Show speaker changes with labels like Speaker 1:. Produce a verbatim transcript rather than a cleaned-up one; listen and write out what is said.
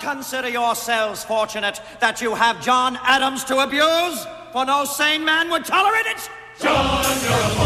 Speaker 1: consider yourselves fortunate that you have John Adams to abuse, for no sane man would tolerate it.
Speaker 2: John, you're a